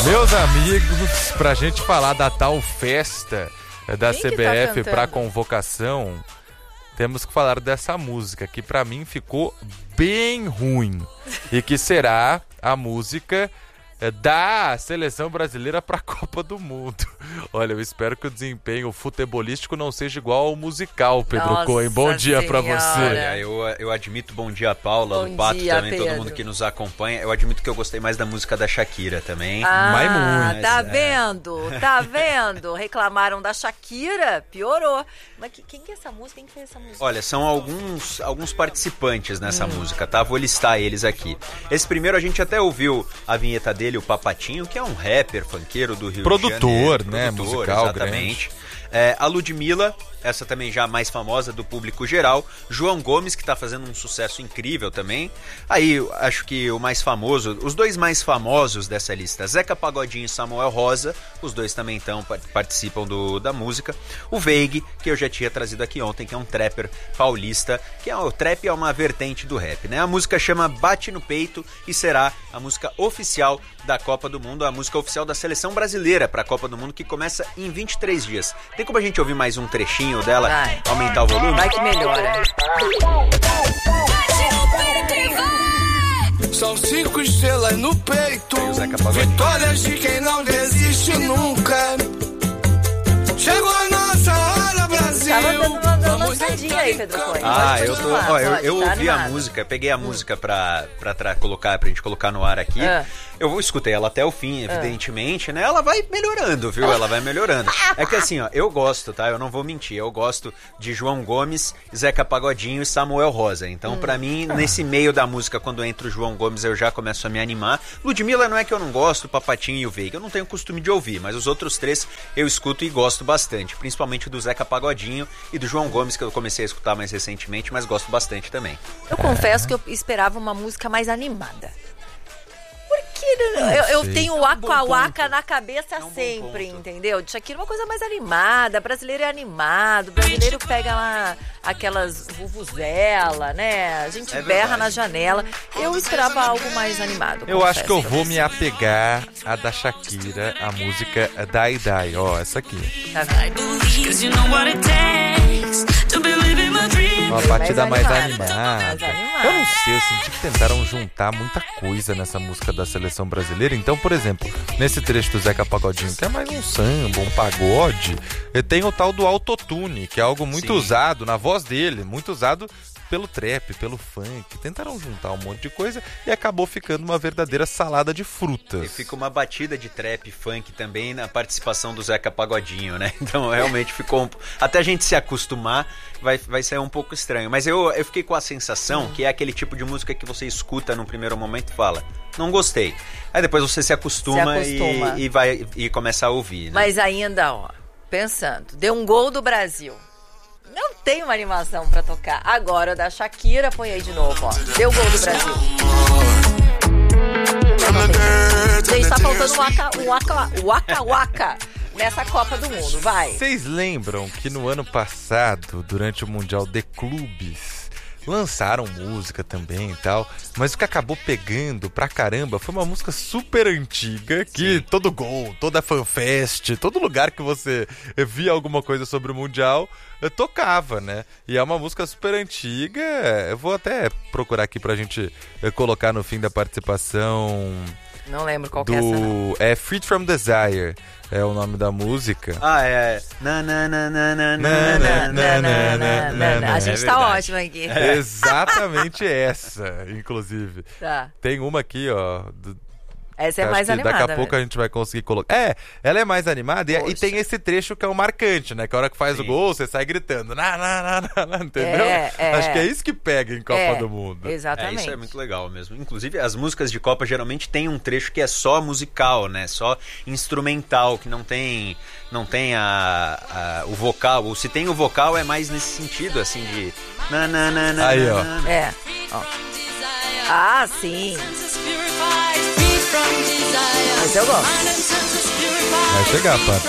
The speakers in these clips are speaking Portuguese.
Meus amigos, pra gente falar da tal festa da CBF pra convocação, temos que falar dessa música que pra mim ficou bem ruim e que será a música da seleção brasileira para a Copa do Mundo. Olha, eu espero que o desempenho futebolístico não seja igual ao musical, Pedro Cohen. Bom dia para você. Olha, eu admito, bom dia, Paula, do Pato, também, Pedro. Todo mundo que nos acompanha. Eu admito que eu gostei mais da música da Shakira também. Tá vendo? Tá vendo? Reclamaram da Shakira, piorou. Mas quem que é essa música? Quem que fez essa música? Olha, são alguns participantes nessa música, tá? Vou listar eles aqui. Esse primeiro a gente até ouviu a vinheta dele, o Papatinho, que é um rapper funkeiro do Rio de Janeiro. Produtor, né? Musical, exatamente. A Ludmilla, essa também já mais famosa do público geral. João Gomes, que tá fazendo um sucesso incrível também. Aí, acho que o mais famoso, os dois mais famosos dessa lista, Zeca Pagodinho e Samuel Rosa, os dois também participam da música. O Veig, que eu já tinha trazido aqui ontem, que é um trapper paulista, que o trap é uma vertente do rap, né? A música chama Bate no Peito e será a música oficial da Copa do Mundo, a música oficial da seleção brasileira para a Copa do Mundo, que começa em 23 dias. Tem como a gente ouvir mais um trechinho dela? Vai. Aumentar o volume? Vai que melhora. São 5 estrelas no peito, vitórias de quem não desiste nunca. Chegou a nossa hora, Brasil. Tava dando uma dançadinha aí, Pedro Cohen. Eu ouvi a música, peguei a música pra gente colocar no ar aqui. Eu escutei ela até o fim, evidentemente, né? Ela vai melhorando, viu? Ela vai melhorando. É que assim, ó, eu gosto, tá? Eu não vou mentir. Eu gosto de João Gomes, Zeca Pagodinho e Samuel Rosa. Então, pra mim, nesse meio da música, quando entra o João Gomes, eu já começo a me animar. Ludmilla não é que eu não gosto, o Papatinho e o Veig. Eu não tenho costume de ouvir, mas os outros três eu escuto e gosto bastante. Principalmente do Zeca Pagodinho e do João Gomes, que eu comecei a escutar mais recentemente, mas gosto bastante também. Eu confesso que eu esperava uma música mais animada. Porque eu tenho o Waka Waka na cabeça sempre, entendeu? De Shakira uma coisa mais animada, brasileiro é animado, brasileiro pega lá aquelas vuvuzela, né? A gente berra na janela. Eu esperava algo mais animado. Eu acho que eu vou me apegar a da Shakira, a música Die Die, ó, essa aqui. Tá vendo? Uma batida mais animada. Eu não sei, eu senti que tentaram juntar muita coisa nessa música da seleção brasileira. Então, por exemplo, nesse trecho do Zeca Pagodinho, que é mais um samba, um pagode, tem o tal do autotune, que é algo muito usado na voz dele, muito usado pelo trap, pelo funk. Tentaram juntar um monte de coisa e acabou ficando uma verdadeira salada de frutas. E fica uma batida de trap, funk também na participação do Zeca Pagodinho, né? Então realmente ficou... Até a gente se acostumar, vai ser um pouco estranho. Mas eu fiquei com a sensação que é aquele tipo de música que você escuta num primeiro momento e fala, não gostei. Aí depois você se acostuma. E começa a ouvir, né? Mas ainda, ó, pensando, deu um gol do Brasil. Não tem uma animação pra tocar. Agora, da Shakira, põe aí de novo, ó. Deu gol do Brasil. Gente, tá faltando um Waka Waka nessa Copa do Mundo, vai. Vocês lembram que no ano passado, durante o Mundial de Clubes, lançaram música também e tal, mas o que acabou pegando pra caramba foi uma música super antiga, que todo gol, toda fanfest, todo lugar que você via alguma coisa sobre o Mundial, tocava, né? E é uma música super antiga, eu vou até procurar aqui pra gente colocar no fim da participação. Não lembro qual que é essa, não. É Freed From Desire, é o nome da música. A gente tá ótimo aqui. É exatamente essa, inclusive. Tá. Tem uma aqui, ó. Essa é mais animada. Daqui a pouco a gente vai conseguir colocar. Ela é mais animada e tem esse trecho que é o marcante, né? Que a hora que faz o gol, você sai gritando. Entendeu? Acho que é isso que pega em Copa do Mundo. Exatamente. Isso é muito legal mesmo. Inclusive, as músicas de Copa geralmente tem um trecho que é só musical, né? Só instrumental, que não tem o vocal. Ou se tem o vocal, é mais nesse sentido, assim, de... Aí, ó. Ah, sim. Mas eu gosto. Vai chegar, Pato.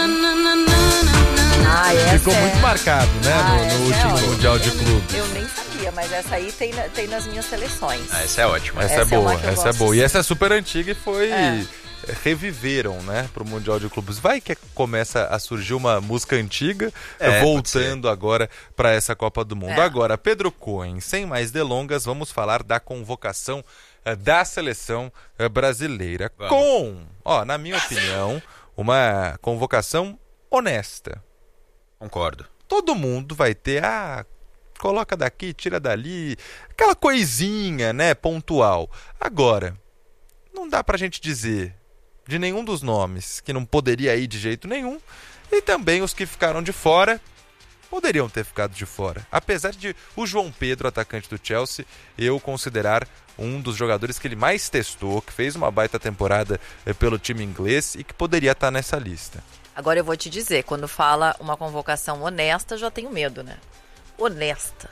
Ficou muito marcado, né? No último Mundial de Clubes. Eu nem sabia. escolheria, mas essa aí tem nas minhas seleções. Essa é ótima. Essa é boa, essa é boa. E essa é super antiga e foi... reviveram, né, pro Mundial de Clubes. Vai que começa a surgir uma música antiga, voltando agora para essa Copa do Mundo. Agora, Pedro Cohen, sem mais delongas, vamos falar da convocação da seleção brasileira. Com, na minha opinião, uma convocação honesta. Concordo. Todo mundo vai ter, coloca daqui, tira dali, aquela coisinha, né, pontual. Agora, não dá pra gente dizer de nenhum dos nomes que não poderia ir de jeito nenhum, e também os que ficaram de fora poderiam ter ficado de fora. Apesar de o João Pedro, atacante do Chelsea, eu considerar um dos jogadores que ele mais testou, que fez uma baita temporada pelo time inglês e que poderia estar nessa lista. Agora eu vou te dizer, quando fala uma convocação honesta, eu já tenho medo, né? Honesta.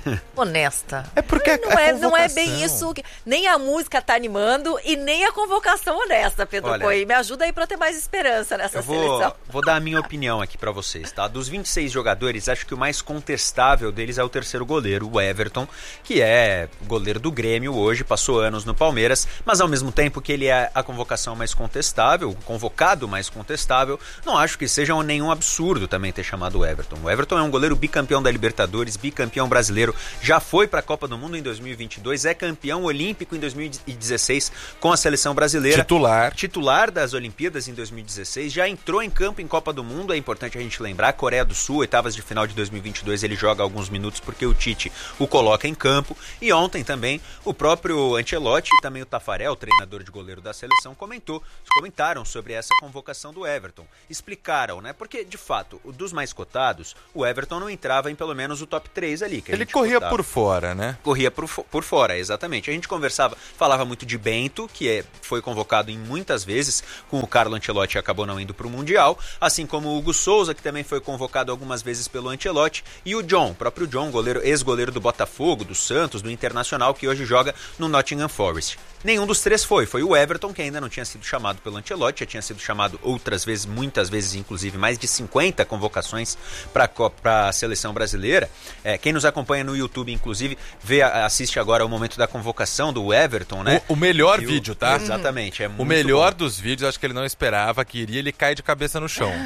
É porque não é bem isso. Nem a música tá animando e nem a convocação honesta, Pedro Cohen. Me ajuda aí pra eu ter mais esperança nessa seleção. Vou dar a minha opinião aqui pra vocês, tá? Dos 26 jogadores, acho que o mais contestável deles é o terceiro goleiro, o Everton, que é goleiro do Grêmio hoje, passou anos no Palmeiras, mas ao mesmo tempo que ele é a convocação mais contestável, o convocado mais contestável, não acho que seja nenhum absurdo também ter chamado o Everton. O Everton é um goleiro bicampeão da Libertadores, bicampeão brasileiro, já foi para a Copa do Mundo em 2022, é campeão olímpico em 2016 com a seleção brasileira. Titular das Olimpíadas em 2016, já entrou em campo em Copa do Mundo, é importante a gente lembrar, Coreia do Sul, oitavas de final de 2022, ele joga alguns minutos porque o Tite o coloca em campo, e ontem também o próprio Ancelotti e também o Tafarel, treinador de goleiro da seleção, comentaram sobre essa convocação do Everton, explicaram, né, porque de fato, dos mais cotados, o Everton não entrava em pelo menos o top 3 ali. Que ele corria por fora, né? Corria por fora, exatamente. A gente falava muito de Bento, que foi convocado em muitas vezes com o Carlo Ancelotti e acabou não indo para o Mundial, assim como o Hugo Souza, que também foi convocado algumas vezes pelo Ancelotti, e o próprio John, ex-goleiro do Botafogo, do Santos, do Internacional, que hoje joga no Nottingham Forest. Nenhum dos três foi o Everton, que ainda não tinha sido chamado pelo Ancelotti, já tinha sido chamado outras vezes, muitas vezes, inclusive mais de 50 convocações para a seleção brasileira. Quem nos acompanha no YouTube, inclusive, assiste agora o momento da convocação do Everton, né? O melhor vídeo, tá? Exatamente. O melhor dos vídeos, acho que ele não esperava, ele cai de cabeça no chão.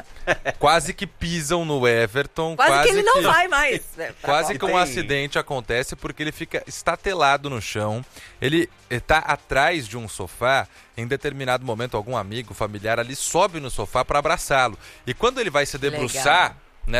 Quase que pisam no Everton. Quase que ele não vai mais. Quase que um acidente acontece porque ele fica estatelado no chão. Ele está atrás de um sofá. Em determinado momento, algum amigo, familiar ali sobe no sofá para abraçá-lo. E quando ele vai se debruçar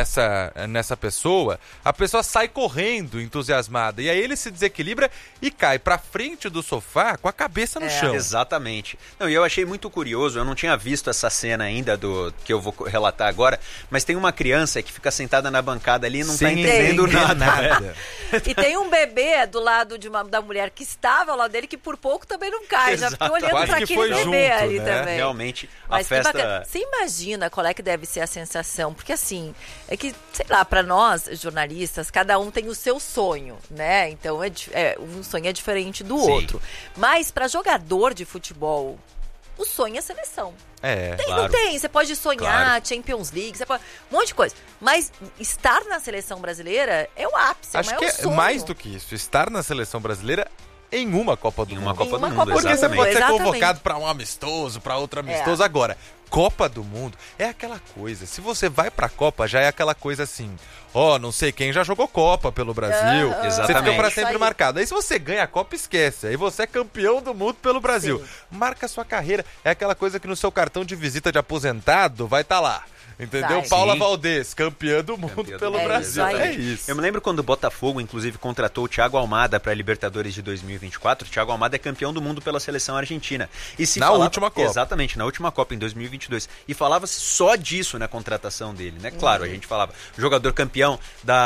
nessa pessoa, a pessoa sai correndo entusiasmada, e aí ele se desequilibra e cai pra frente do sofá com a cabeça no chão. Exatamente. E eu achei muito curioso, eu não tinha visto essa cena ainda que eu vou relatar agora, mas tem uma criança que fica sentada na bancada ali e não tá entendendo nada. E tem um bebê do lado da mulher que estava ao lado dele, que por pouco também não cai. Já fiquei olhando pra aquele bebê ali também. Realmente, mas a festa... Você imagina qual é que deve ser a sensação, porque assim, é que, sei lá, para nós, jornalistas, cada um tem o seu sonho, né? Então, um sonho é diferente do outro. Mas para jogador de futebol, o sonho é seleção. Não tem, você pode sonhar, Champions League, você pode, um monte de coisa. Mas estar na seleção brasileira é o ápice, Acho que é mais do que isso, estar na seleção brasileira em uma Copa do Mundo. Porque você pode ser convocado para um amistoso, para outro amistoso. Agora, Copa do Mundo é aquela coisa. Se você vai pra Copa, já é aquela coisa assim. Não sei quem já jogou Copa pelo Brasil. Você fica pra sempre marcado. Aí se você ganha a Copa, esquece. Aí você é campeão do mundo pelo Brasil. Marca a sua carreira. É aquela coisa que no seu cartão de visita de aposentado vai estar lá. Entendeu? Paula Valdez, campeã do mundo pelo Brasil. É isso. Eu me lembro quando o Botafogo, inclusive, contratou o Thiago Almada para a Libertadores de 2024. O Thiago Almada é campeão do mundo pela seleção argentina. Última Copa. Exatamente, na última Copa, em 2022. E falava-se só disso na contratação dele, né? Claro, a gente falava, jogador campeão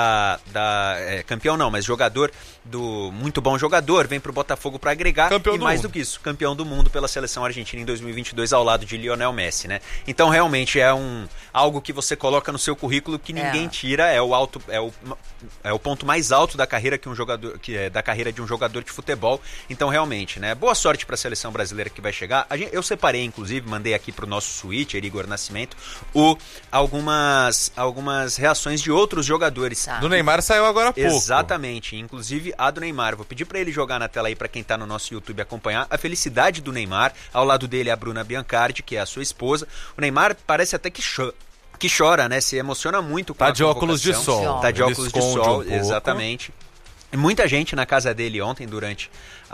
campeão não, mas jogador muito bom jogador, vem pro Botafogo para agregar. Do que isso, campeão do mundo pela seleção argentina em 2022 ao lado de Lionel Messi, né? Então, realmente, é algo que você coloca no seu currículo que ninguém tira, é o ponto mais alto da carreira da carreira de um jogador de futebol. Então, realmente, né? Boa sorte para a seleção brasileira que vai chegar. Eu separei, inclusive, mandei aqui pro nosso Switcher, Igor Nascimento, algumas reações de outros jogadores. Do Neymar saiu agora há pouco. Exatamente, inclusive a do Neymar. Vou pedir pra ele jogar na tela aí pra quem tá no nosso YouTube acompanhar a felicidade do Neymar. Ao lado dele a Bruna Biancardi, que é a sua esposa. O Neymar parece até que chora, né? Se emociona muito com a de óculos de sol. Tá de óculos de sol, exatamente. E muita gente na casa dele ontem durante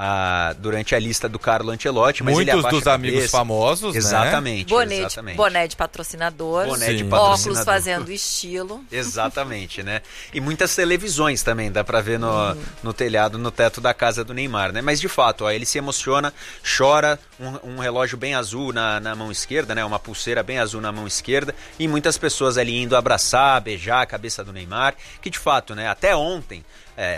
a lista do Carlo Ancelotti, mas muitos ele abaixa dos amigos famosos, exatamente, né? Exatamente. Boné de patrocinador, óculos fazendo estilo. Exatamente, né? E muitas televisões também, dá pra ver no telhado, no teto da casa do Neymar, né? Mas de fato, ó, ele se emociona, chora, um relógio bem azul na mão esquerda, né? Uma pulseira bem azul na mão esquerda, e muitas pessoas ali indo abraçar, beijar a cabeça do Neymar, que de fato, né? Até ontem,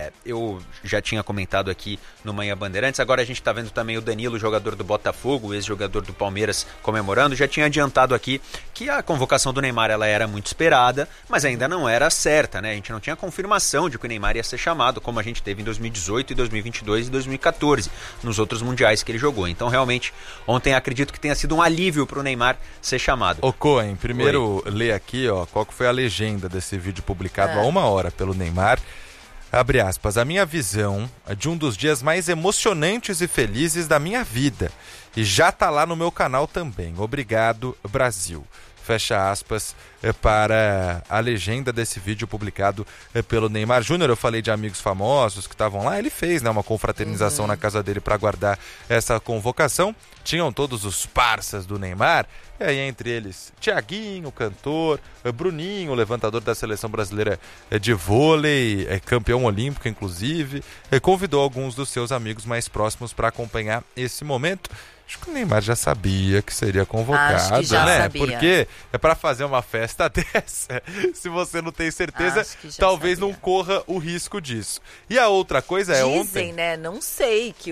eu já tinha comentado aqui no Manhã Bandeirantes, agora a gente tá vendo também o Danilo, jogador do Botafogo, ex-jogador do Palmeiras, comemorando. Já tinha adiantado aqui que a convocação do Neymar ela era muito esperada, mas ainda não era certa, né? A gente não tinha confirmação de que o Neymar ia ser chamado, como a gente teve em 2018, 2022 e 2014, nos outros mundiais que ele jogou. Então, realmente, ontem acredito que tenha sido um alívio pro Neymar ser chamado. Ô, Cohen, primeiro lê aqui, ó, qual que foi a legenda desse vídeo publicado há 1 hora pelo Neymar. Abre aspas, a minha visão é de um dos dias mais emocionantes e felizes da minha vida. E já tá lá no meu canal também. Obrigado, Brasil. Fecha aspas para a legenda desse vídeo publicado pelo Neymar Júnior. Eu falei de amigos famosos que estavam lá. Ele fez, né, uma confraternização na casa dele para aguardar essa convocação. Tinham todos os parças do Neymar. E aí, entre eles, Thiaguinho, cantor, Bruninho, levantador da seleção brasileira de vôlei, campeão olímpico, inclusive, convidou alguns dos seus amigos mais próximos para acompanhar esse momento. Acho que o Neymar já sabia que seria convocado, né? Sabia. Porque é para fazer uma festa dessa, se você não tem certeza, talvez não corra o risco disso. E a outra coisa é ontem... Dizem, né? Não sei, que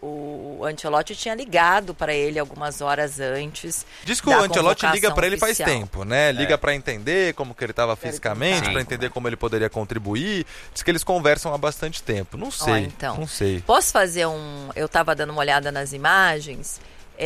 o Ancelotti tinha ligado para ele algumas horas antes. Diz que o Ancelotti liga para ele faz tempo, né? Liga para entender como que ele estava fisicamente, para entender como ele poderia contribuir. Diz que eles conversam há bastante tempo. Não sei, então, não sei. Posso fazer Eu estava dando uma olhada nas imagens...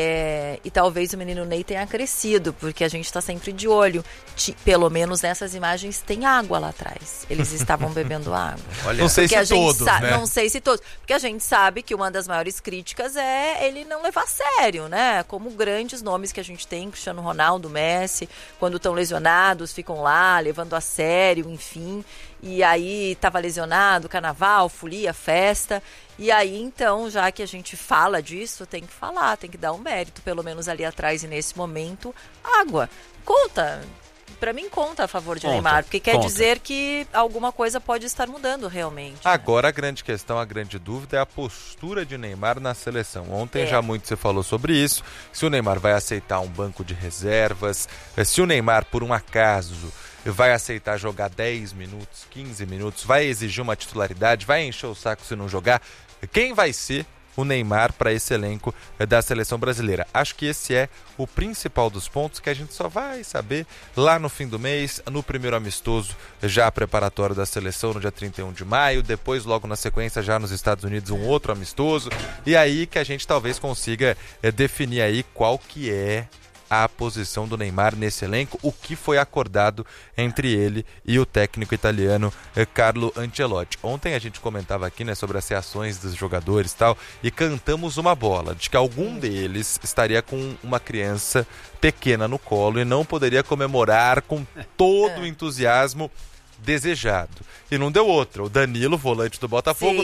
e talvez o menino Ney tenha crescido, porque a gente está sempre de olho. Pelo menos nessas imagens tem água lá atrás. Eles estavam bebendo água. Olha, não sei se todos, né? Não sei se todos. Porque a gente sabe que uma das maiores críticas é ele não levar a sério, né? Como grandes nomes que a gente tem, Cristiano Ronaldo, Messi, quando estão lesionados, ficam lá levando a sério, enfim. E aí estava lesionado, carnaval, folia, festa. E aí, então, já que a gente fala disso, tem que falar, tem que dar um mérito, pelo menos ali atrás e nesse momento, água. Conta, pra mim conta a favor de Neymar, porque quer dizer que alguma coisa pode estar mudando realmente. Agora, a grande questão, a grande dúvida é a postura de Neymar na seleção. Ontem já muito se falou sobre isso, se o Neymar vai aceitar um banco de reservas, se o Neymar, por um acaso... vai aceitar jogar 10 minutos, 15 minutos, vai exigir uma titularidade, vai encher o saco se não jogar. Quem vai ser o Neymar para esse elenco da seleção brasileira? Acho que esse é o principal dos pontos que a gente só vai saber lá no fim do mês, no primeiro amistoso já preparatório da seleção no dia 31 de maio, depois logo na sequência já nos Estados Unidos um outro amistoso, e aí que a gente talvez consiga definir aí qual que é a posição do Neymar nesse elenco, o que foi acordado entre ele e o técnico italiano Carlo Ancelotti. Ontem a gente comentava aqui, né, sobre as reações dos jogadores e tal, e cantamos uma bola de que algum deles estaria com uma criança pequena no colo e não poderia comemorar com todo o entusiasmo desejado. E não deu outra. O Danilo, volante do Botafogo,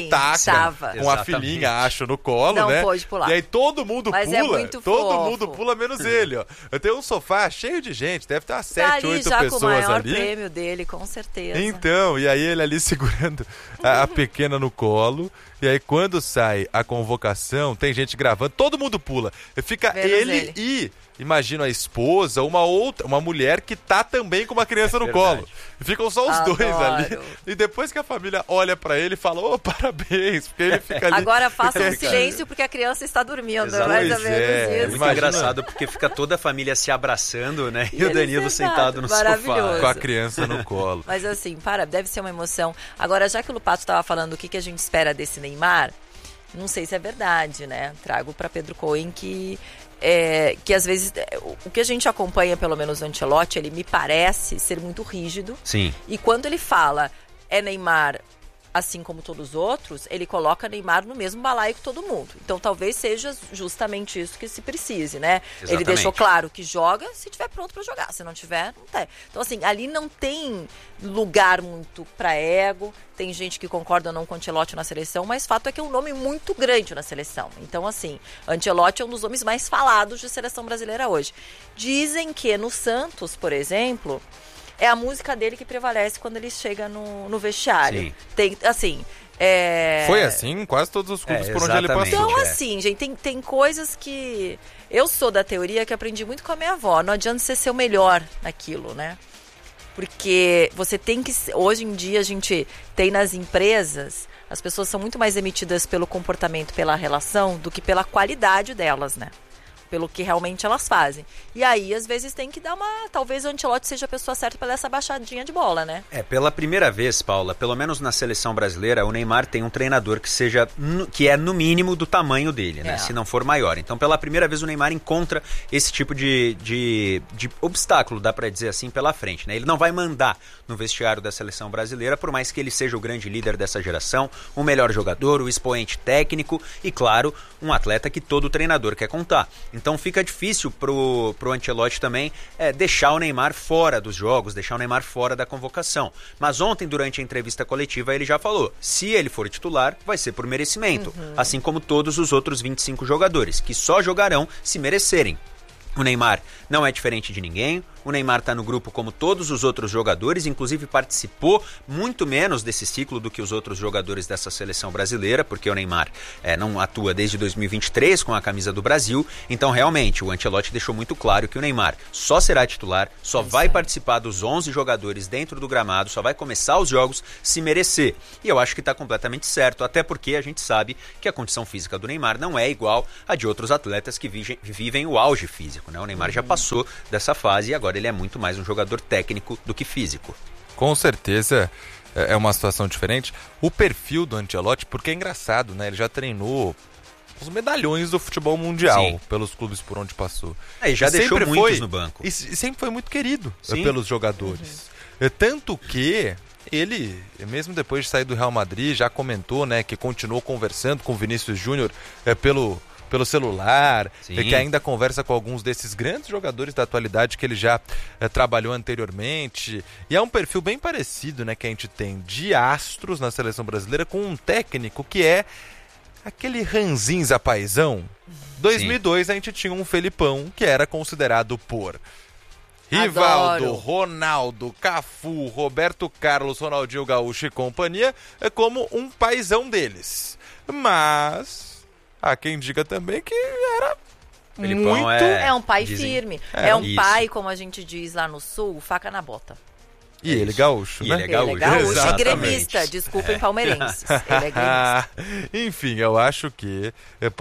com a filhinha, acho, no colo, não, né? Pode pular. E aí todo mundo Mas pula. É muito todo fofo. mundo pula, menos ele, ó. Eu tenho um sofá cheio de gente, deve ter umas 7, 8 já pessoas com o maior ali. prêmio dele, com certeza. Então, e aí ele ali segurando a pequena no colo. E aí quando sai a convocação, tem gente gravando, todo mundo pula. Fica ele e, imagino, a esposa, uma mulher que tá também com uma criança no colo. E ficam só os dois ali. E depois que a família olha pra ele e fala, parabéns, porque ele fica ali. Agora faça um silêncio porque a criança está dormindo. Exato. Mais ou menos isso. É muito engraçado porque fica toda a família se abraçando, né? E o Danilo sentado no sofá. Com a criança no colo. Mas assim, deve ser uma emoção. Agora, já que o Lupato estava falando o que a gente espera desse Neymar, Não sei se é verdade, né? Trago para Pedro Cohen que às vezes o que a gente acompanha, pelo menos o Ancelotti, ele me parece ser muito rígido. Sim. E quando ele fala Neymar, assim como todos os outros, ele coloca Neymar no mesmo balaio que todo mundo. Então talvez seja justamente isso que se precise, né? Exatamente. Ele deixou claro que joga se tiver pronto para jogar. Se não tiver, não tem. Então assim, ali não tem lugar muito para ego. Tem gente que concorda ou não com o Ancelotti na seleção, mas fato é que é um nome muito grande na seleção. Então assim, Ancelotti é um dos nomes mais falados de seleção brasileira hoje. Dizem que no Santos, por exemplo, é a música dele que prevalece quando ele chega no vestiário. Sim. Tem, assim... Foi assim em quase todos os clubes por onde ele passou. Então, assim, gente, tem coisas que... Eu sou da teoria que aprendi muito com a minha avó. Não adianta você ser o melhor naquilo, né? Porque você tem que... Hoje em dia, a gente tem nas empresas... As pessoas são muito mais emitidas pelo comportamento, pela relação, do que pela qualidade delas, né? Pelo que realmente elas fazem. E aí, às vezes, tem que dar uma... Talvez o Ancelotti seja a pessoa certa para dar essa baixadinha de bola, né? Pela primeira vez, Paula, pelo menos na seleção brasileira, o Neymar tem um treinador que é no mínimo do tamanho dele, né? Se não for maior. Então, pela primeira vez, o Neymar encontra esse tipo de obstáculo, dá para dizer assim, pela frente, né? Ele não vai mandar no vestiário da seleção brasileira, por mais que ele seja o grande líder dessa geração, o melhor jogador, o expoente técnico e, claro, um atleta que todo treinador quer contar. Então fica difícil pro Ancelotti também deixar o Neymar fora dos jogos, deixar o Neymar fora da convocação. Mas ontem, durante a entrevista coletiva, ele já falou, se ele for titular, vai ser por merecimento, assim como todos os outros 25 jogadores, que só jogarão se merecerem. O Neymar não é diferente de ninguém, o Neymar está no grupo como todos os outros jogadores, inclusive participou muito menos desse ciclo do que os outros jogadores dessa seleção brasileira, porque o Neymar não atua desde 2023 com a camisa do Brasil, então realmente o Ancelotti deixou muito claro que o Neymar só será titular, só vai participar dos 11 jogadores dentro do gramado, só vai começar os jogos se merecer. E eu acho que está completamente certo, até porque a gente sabe que a condição física do Neymar não é igual a de outros atletas que vivem o auge físico, né? O Neymar já passou dessa fase e agora ele é muito mais um jogador técnico do que físico. Com certeza é uma situação diferente. O perfil do Ancelotti, porque é engraçado, né? Ele já treinou os medalhões do futebol mundial pelos clubes por onde passou. E já deixou muitos no banco. E sempre foi muito querido pelos jogadores. Tanto que ele, mesmo depois de sair do Real Madrid, já comentou, né, que continuou conversando com o Vinícius Júnior pelo celular, que ainda conversa com alguns desses grandes jogadores da atualidade que ele já trabalhou anteriormente. E é um perfil bem parecido, né, que a gente tem de astros na seleção brasileira com um técnico que é aquele ranzinza paizão. 2002 a gente tinha um Felipão que era considerado por Rivaldo, Ronaldo, Cafu, Roberto Carlos, Ronaldinho Gaúcho e companhia como um paizão deles. Mas há quem diga também que era Felipão muito... É um pai firme. É um isso. pai, como a gente diz lá no Sul, faca na bota. E ele gaúcho, né? Ele é gaúcho. Ele é gaúcho e Exatamente. gremista. Desculpem, palmeirenses. Ele é gremista. Enfim, eu acho que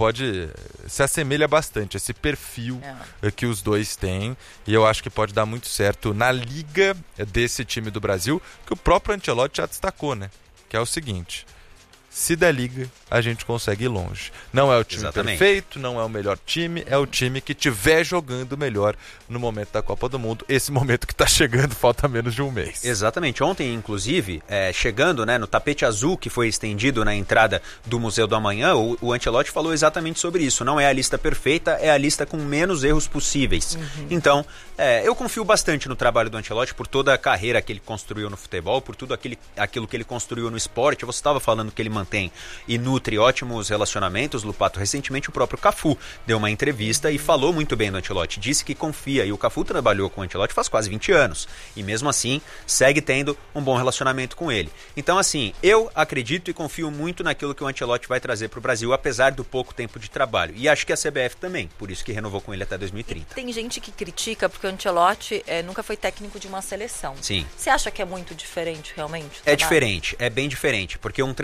se assemelha bastante esse perfil que os dois têm, e eu acho que pode dar muito certo na liga desse time do Brasil, que o próprio Ancelotti já destacou, né? Que é o seguinte: se der liga, a gente consegue ir longe. Não é o time perfeito, não é o melhor time, é o time que estiver jogando melhor no momento da Copa do Mundo. Esse momento que está chegando, falta menos de um mês. Exatamente. Ontem, inclusive, chegando, né, no tapete azul que foi estendido na entrada do Museu do Amanhã, o Ancelotti falou exatamente sobre isso. Não é a lista perfeita, é a lista com menos erros possíveis. Então, eu confio bastante no trabalho do Ancelotti por toda a carreira que ele construiu no futebol, por tudo aquilo que ele construiu no esporte. Você estava falando que ele mantém e nutre ótimos relacionamentos, Lupato. Recentemente o próprio Cafu deu uma entrevista e falou muito bem do Ancelotti, disse que confia, e o Cafu trabalhou com o Ancelotti faz quase 20 anos, e mesmo assim segue tendo um bom relacionamento com ele. Então assim, eu acredito e confio muito naquilo que o Ancelotti vai trazer para o Brasil, apesar do pouco tempo de trabalho, e acho que a CBF também, por isso que renovou com ele até 2030. Tem gente que critica porque o Ancelotti nunca foi técnico de uma seleção. Sim. Você acha que é muito diferente realmente? É diferente, é bem diferente, porque um treinador de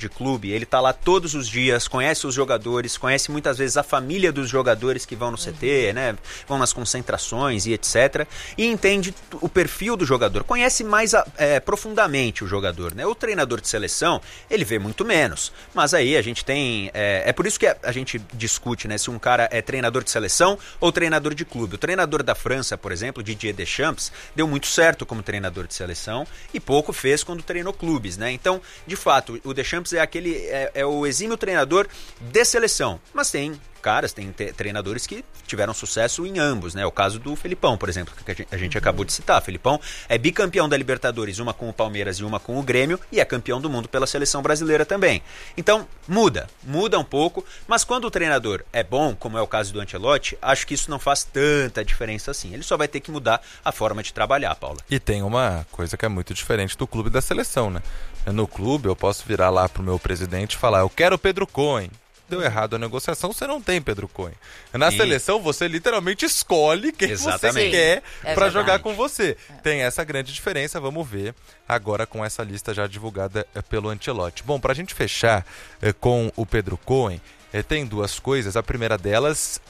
de clube, ele tá lá todos os dias, conhece os jogadores, conhece muitas vezes a família dos jogadores que vão no CT, né? Vão nas concentrações e etc. E entende o perfil do jogador, conhece mais profundamente o jogador, né? O treinador de seleção, ele vê muito menos, mas aí a gente tem... É por isso que a gente discute, né? Se um cara é treinador de seleção ou treinador de clube. O treinador da França, por exemplo, Didier Deschamps, deu muito certo como treinador de seleção e pouco fez quando treinou clubes, né? Então, de fato, o Deschamps é o exímio treinador de seleção, mas tem treinadores que tiveram sucesso em ambos, né? O caso do Felipão, por exemplo, que a gente acabou de citar. Felipão é bicampeão da Libertadores, uma com o Palmeiras e uma com o Grêmio, e é campeão do mundo pela seleção brasileira também. Então, muda um pouco, mas quando o treinador é bom, como é o caso do Ancelotti, acho que isso não faz tanta diferença assim. Ele só vai ter que mudar a forma de trabalhar, Paula. E tem uma coisa que é muito diferente do clube e da seleção, né? No clube, eu posso virar lá pro meu presidente e falar, eu quero o Pedro Cohen. Deu errado a negociação, você não tem Pedro Cohen. Na seleção, você literalmente escolhe quem você quer para jogar com você. Tem essa grande diferença, vamos ver agora com essa lista já divulgada pelo Ancelotti. Bom, para a gente fechar com o Pedro Cohen, tem duas coisas. A primeira delas,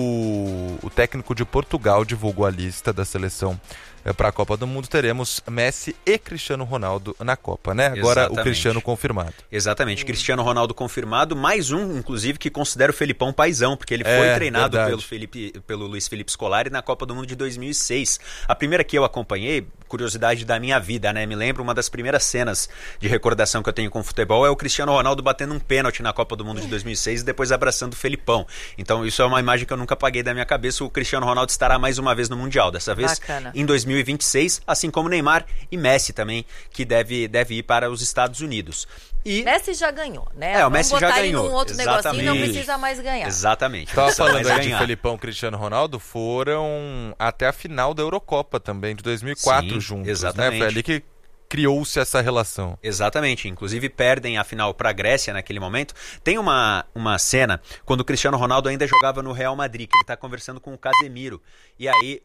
o técnico de Portugal divulgou a lista da seleção para a Copa do Mundo. Teremos Messi e Cristiano Ronaldo na Copa, né? Agora exatamente. O Cristiano confirmado. Exatamente, Cristiano Ronaldo confirmado, mais um, inclusive, que considera o Felipão paizão, porque ele foi treinado pelo Luiz Felipe Scolari na Copa do Mundo de 2006. A primeira que eu acompanhei, curiosidade da minha vida, né? Me lembro, uma das primeiras cenas de recordação que eu tenho com o futebol é o Cristiano Ronaldo batendo um pênalti na Copa do Mundo de 2006 e depois abraçando o Felipão. Então isso é uma imagem que eu nunca apaguei da minha cabeça. O Cristiano Ronaldo estará mais uma vez no Mundial, dessa vez em 2026, assim como Neymar e Messi também, que deve ir para os Estados Unidos. E Messi já ganhou, né? O Messi já ganhou. Num outro negocinho, não precisa mais ganhar. Exatamente. Estava falando aí de Felipão e Cristiano Ronaldo, foram até a final da Eurocopa também, de 2004 juntos. Exatamente. Né? Foi ali que criou-se essa relação. Exatamente, inclusive perdem a final para a Grécia naquele momento. Tem uma cena quando o Cristiano Ronaldo ainda jogava no Real Madrid, que ele está conversando com o Casemiro, e aí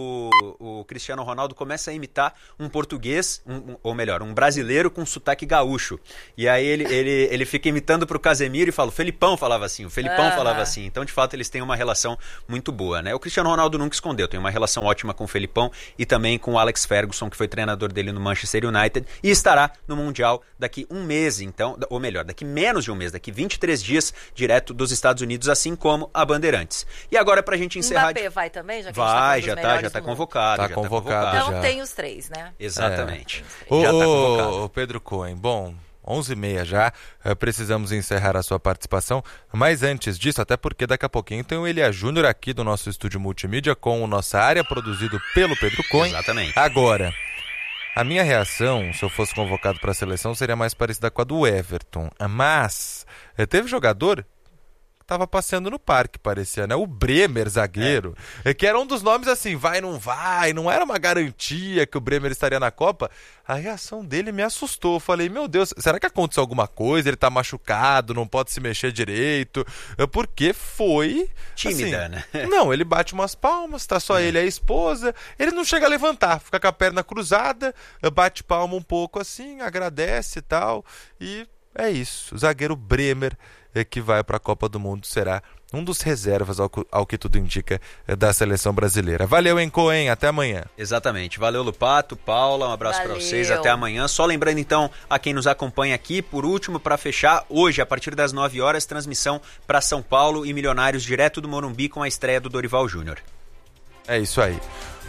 o Cristiano Ronaldo começa a imitar um português, ou melhor, um brasileiro com sotaque gaúcho, e aí ele fica imitando para o Casemiro e fala, o Felipão falava assim, falava assim. Então de fato eles têm uma relação muito boa, né? O Cristiano Ronaldo nunca escondeu, tem uma relação ótima com o Felipão e também com o Alex Ferguson, que foi treinador dele no Manchester United, e estará no Mundial daqui um mês, então, ou melhor, daqui menos de um mês, daqui 23 dias, direto dos Estados Unidos, assim como a Bandeirantes. E agora, pra gente encerrar... Mbappé vai também? Já que já tá convocado. Tá convocado. Então tem os três, né? Exatamente. Já tá convocado. O Pedro Cohen, bom... 11h30 já, precisamos encerrar a sua participação, mas antes disso, até porque daqui a pouquinho tem o Elia Júnior aqui do nosso estúdio multimídia com o Nossa Área, produzido pelo Pedro Cohen. Exatamente. Agora, a minha reação, se eu fosse convocado para a seleção, seria mais parecida com a do Everton, mas teve jogador que estava passeando no parque, parecia, né? O Bremer, zagueiro, que era um dos nomes assim, vai, não era uma garantia que o Bremer estaria na Copa. A reação dele me assustou. Eu falei, meu Deus, será que aconteceu alguma coisa? Ele tá machucado, não pode se mexer direito? Porque foi... tímida, assim, né? Não, ele bate umas palmas, tá só ele e a esposa. Ele não chega a levantar, fica com a perna cruzada, bate palma um pouco assim, agradece e tal. E é isso. O zagueiro Bremer, que vai para a Copa do Mundo, será um dos reservas, ao que tudo indica, da seleção brasileira. Valeu, hein, Cohen? Até amanhã. Exatamente. Valeu, Lupato, Paula, um abraço para vocês. Até amanhã. Só lembrando, então, a quem nos acompanha aqui, por último, para fechar, hoje, a partir das 9 horas, transmissão para São Paulo e Milionários, direto do Morumbi, com a estreia do Dorival Júnior. É isso aí.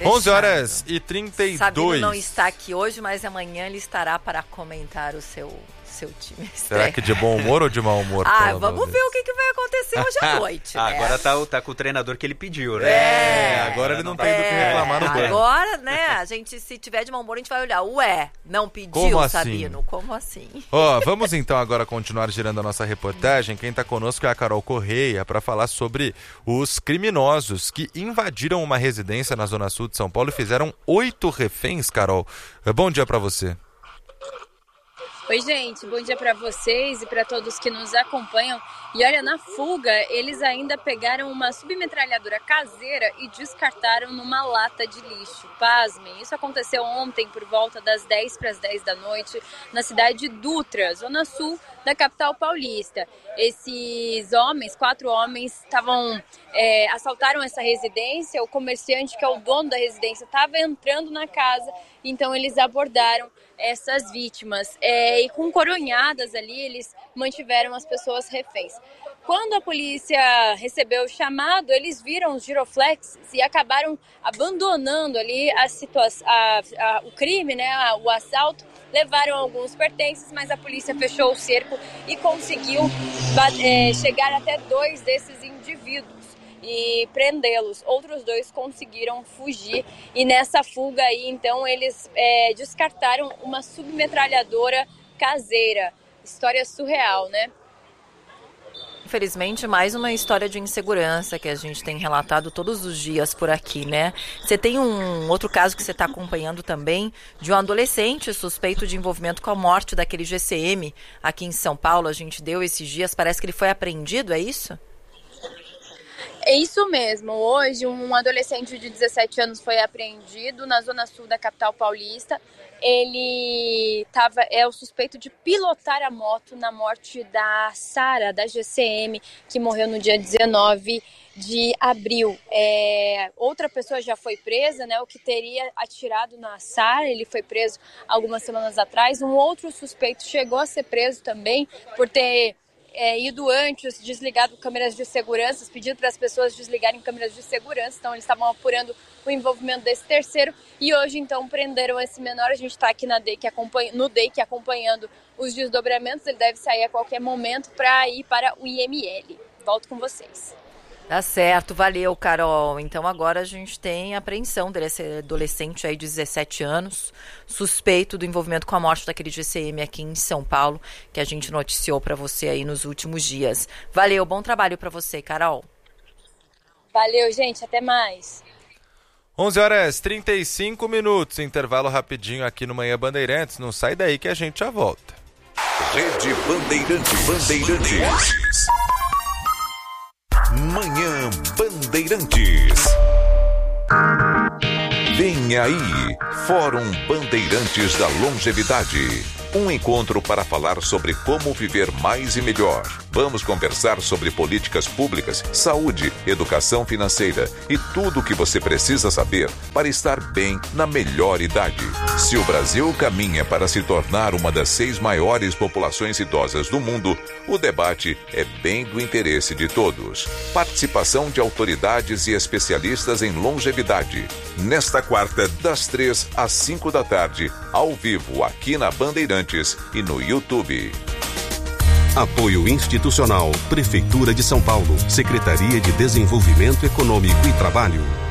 11h32. Sabino não está aqui hoje, mas amanhã ele estará para comentar o seu time. Será que de bom humor ou de mau humor? Vamos ver o que vai acontecer hoje à noite. Né? Agora tá com o treinador que ele pediu, né? Agora ele não tem do que reclamar no banco. Agora, né, a gente, se tiver de mau humor, a gente vai olhar. Não pediu, como assim? Sabino? Como assim? Vamos então agora continuar girando a nossa reportagem. Quem está conosco é a Carol Correia para falar sobre os criminosos que invadiram uma residência na Zona Sul de São Paulo e fizeram 8 reféns, Carol. Bom dia para você. Oi, gente, bom dia para vocês e para todos que nos acompanham. E olha, na fuga, eles ainda pegaram uma submetralhadora caseira e descartaram numa lata de lixo. Pasmem, isso aconteceu ontem por volta das 10 para as 10 da noite, na cidade de Dutra, zona sul da capital paulista. Esses homens, 4 homens, assaltaram essa residência. O comerciante, que é o dono da residência, estava entrando na casa, então eles abordaram essas vítimas. E com coronhadas ali, eles mantiveram as pessoas reféns. Quando a polícia recebeu o chamado, eles viram os giroflexes e acabaram abandonando ali o crime, né, o assalto. Levaram alguns pertences, mas a polícia fechou o cerco e conseguiu chegar até 2 desses indivíduos e prendê-los. Outros 2 conseguiram fugir e nessa fuga aí, então, eles descartaram uma submetralhadora caseira. História surreal, né? Infelizmente, mais uma história de insegurança que a gente tem relatado todos os dias por aqui, né? Você tem um outro caso que você está acompanhando também, de um adolescente suspeito de envolvimento com a morte daquele GCM aqui em São Paulo. A gente deu esses dias, parece que ele foi apreendido, é isso? É isso mesmo. Hoje, um adolescente de 17 anos foi apreendido na zona sul da capital paulista. Ele é o suspeito de pilotar a moto na morte da Sara, da GCM, que morreu no dia 19 de abril. Outra pessoa já foi presa, né? O que teria atirado na Sara, ele foi preso algumas semanas atrás. Um outro suspeito chegou a ser preso também por ter ido antes, desligado câmeras de segurança, pedido para as pessoas desligarem câmeras de segurança. Então eles estavam apurando o envolvimento desse terceiro e hoje então prenderam esse menor. A gente está aqui no DEIC acompanhando os desdobramentos. Ele deve sair a qualquer momento para ir para o IML. Volto com vocês. Tá certo, valeu, Carol. Então agora a gente tem a apreensão desse adolescente aí de 17 anos, suspeito do envolvimento com a morte daquele GCM aqui em São Paulo, que a gente noticiou para você aí nos últimos dias. Valeu, bom trabalho para você, Carol. Valeu, gente, até mais. 11h35, intervalo rapidinho aqui no Manhã Bandeirantes. Não sai daí que a gente já volta. Rede Bandeirantes. Manhã Bandeirantes. Vem aí, Fórum Bandeirantes da Longevidade. Um encontro para falar sobre como viver mais e melhor. Vamos conversar sobre políticas públicas, saúde, educação financeira e tudo o que você precisa saber para estar bem na melhor idade. Se o Brasil caminha para se tornar uma das 6 maiores populações idosas do mundo, o debate é bem do interesse de todos. Participação de autoridades e especialistas em longevidade. Nesta quarta, das 3 às 5 da tarde, ao vivo aqui na Bandeirantes e no YouTube. Apoio institucional, Prefeitura de São Paulo, Secretaria de Desenvolvimento Econômico e Trabalho.